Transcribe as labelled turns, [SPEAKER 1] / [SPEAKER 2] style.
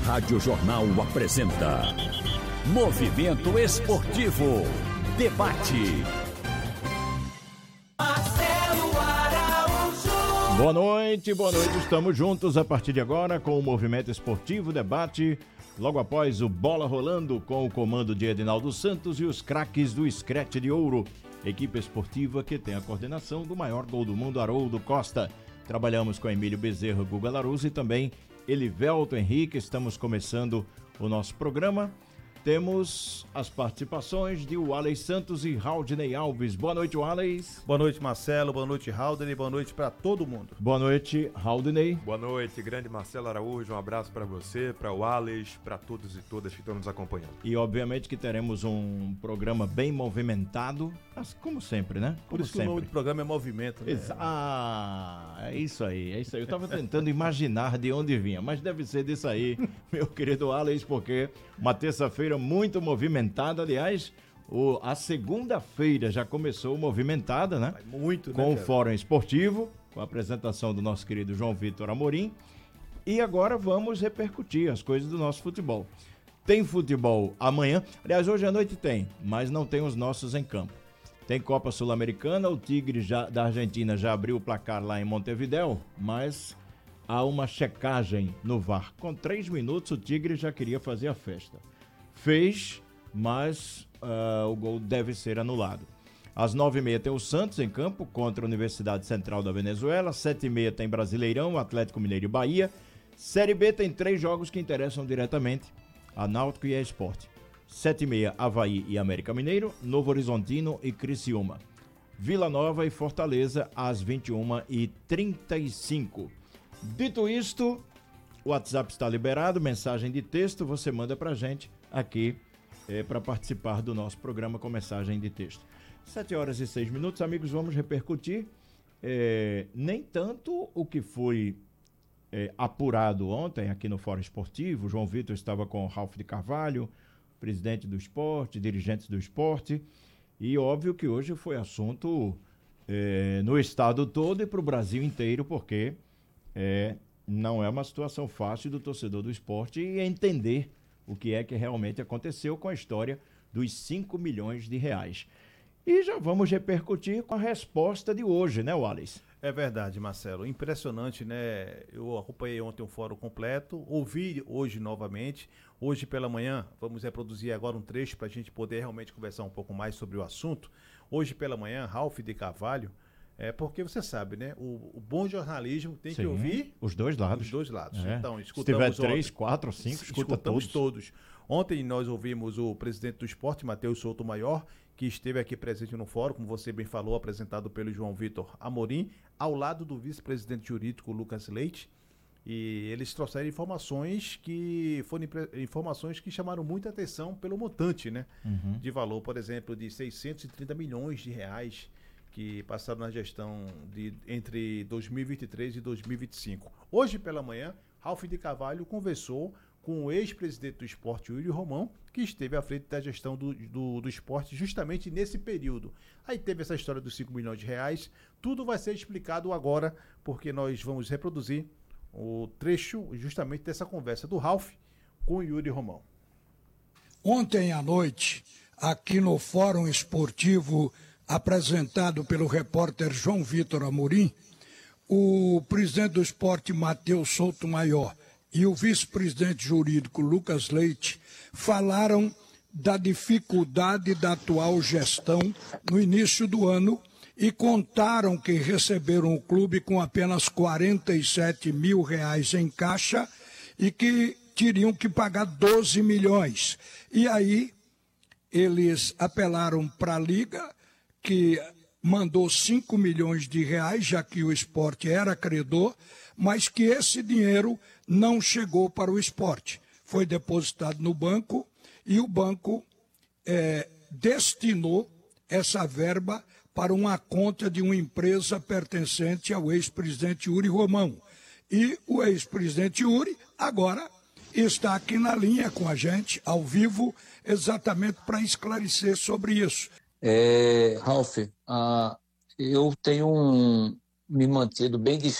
[SPEAKER 1] Rádio Jornal apresenta Movimento Esportivo. Debate.
[SPEAKER 2] Marcelo Araújo.
[SPEAKER 3] Boa noite. Estamos juntos a partir de agora com o Movimento Esportivo Debate. Logo após o Bola Rolando com o comando de Edinaldo Santos e os craques do Scratch de Ouro. Equipe esportiva que tem a coordenação do maior gol do mundo, Haroldo Costa. Trabalhamos com Emílio Bezerra, Guga Larusso e também Elivelto Henrique. Estamos começando o nosso programa. Temos as participações de Walley Santos e Haldney Alves. Boa noite, Walley.
[SPEAKER 4] Boa noite, Marcelo. Boa noite, Haldney. Boa noite para todo mundo.
[SPEAKER 3] Boa noite, Haldney.
[SPEAKER 5] Boa noite, grande Marcelo Araújo. Um abraço para você, para o Walley, para todos e todas que estão nos acompanhando.
[SPEAKER 3] E obviamente que teremos um programa bem movimentado, como sempre, né?
[SPEAKER 4] Por isso que o nome do programa é Movimento, né?
[SPEAKER 3] É isso aí. Eu estava tentando imaginar de onde vinha, mas deve ser disso aí, meu querido Walley, porque uma terça-feira muito movimentada, aliás, a segunda-feira já começou movimentada, né?
[SPEAKER 4] Muito, né?
[SPEAKER 3] Com o Fórum Esportivo, com a apresentação do nosso querido João Vitor Amorim. E agora vamos repercutir as coisas do nosso futebol. Tem futebol amanhã, aliás, hoje à noite tem, mas não tem os nossos em campo. Tem Copa Sul-Americana, o Tigre da Argentina já abriu o placar lá em Montevidéu, mas há uma checagem no VAR. Com 3 minutos o Tigre já queria fazer a festa. Fez, mas o gol deve ser anulado. Às 9h30 tem o Santos em campo contra a Universidade Central da Venezuela. Às 7h30 tem Brasileirão, Atlético Mineiro e Bahia. Série B tem 3 jogos que interessam diretamente a Náutico e a Sport. 7h30 Avaí e América Mineiro, Novo Horizontino e Criciúma. Vila Nova e Fortaleza às 21h35. Dito isto, o WhatsApp está liberado, mensagem de texto, você manda pra gente aqui para participar do nosso programa com mensagem de texto. 7h06, amigos, vamos repercutir nem tanto o que foi apurado ontem aqui no Fórum Esportivo. O João Vitor estava com o Ralf de Carvalho, presidente do esporte, dirigentes do esporte, e óbvio que hoje foi assunto no estado todo e para o Brasil inteiro, porque não é uma situação fácil do torcedor do esporte entender o que é que realmente aconteceu com a história dos 5 milhões de reais. E já vamos repercutir com a resposta de hoje, né, Wallace?
[SPEAKER 4] É verdade, Marcelo. Impressionante, né? Eu acompanhei ontem o fórum completo, ouvi hoje novamente. Hoje pela manhã, vamos reproduzir agora um trecho para a gente poder realmente conversar um pouco mais sobre o assunto. Hoje pela manhã, Ralf de Carvalho, porque você sabe, né? O bom jornalismo tem que ouvir
[SPEAKER 3] os dois lados.
[SPEAKER 4] Os dois lados. Então,
[SPEAKER 3] escutamos. Se tiver 3, 4, 5,
[SPEAKER 4] escutamos todos. Ontem nós ouvimos o presidente do esporte, Matheus Souto Maior, que esteve aqui presente no fórum, como você bem falou, apresentado pelo João Vitor Amorim, ao lado do vice-presidente jurídico Lucas Leite. E eles trouxeram informações que foram informações que chamaram muita atenção pelo montante, né? De valor, por exemplo, de 630 milhões de reais que passaram na gestão entre 2023 e 2025. Hoje pela manhã, Ralf de Carvalho conversou com o ex-presidente do esporte, Yuri Romão, que esteve à frente da gestão do esporte justamente nesse período. Aí teve essa história dos 5 milhões de reais. Tudo vai ser explicado agora, porque nós vamos reproduzir o trecho justamente dessa conversa do Ralf com o Yuri Romão.
[SPEAKER 6] Ontem à noite, aqui no Fórum Esportivo, apresentado pelo repórter João Vitor Amorim, o presidente do esporte, Matheus Souto Maior, e o vice-presidente jurídico Lucas Leite falaram da dificuldade da atual gestão no início do ano e contaram que receberam o clube com apenas 47 mil reais em caixa e que teriam que pagar 12 milhões. E aí eles apelaram para a Liga, que mandou 5 milhões de reais, já que o esporte era credor, mas que esse dinheiro não chegou para o esporte. Foi depositado no banco e o banco destinou essa verba para uma conta de uma empresa pertencente ao ex-presidente Yuri Romão. E o ex-presidente Yuri agora está aqui na linha com a gente, ao vivo, exatamente para esclarecer sobre isso.
[SPEAKER 7] Ralf, eu tenho me mantido bem distante